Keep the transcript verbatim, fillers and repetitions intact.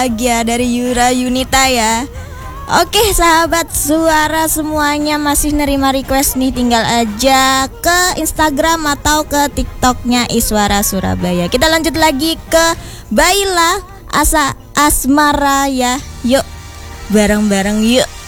Bahagia dari Yura Yunita ya. Oke sahabat suara semuanya, masih nerima request nih, tinggal aja ke Instagram atau ke TikToknya Iswara Surabaya. Kita lanjut lagi ke Baila Asa Asmara ya. Yuk bareng-bareng yuk.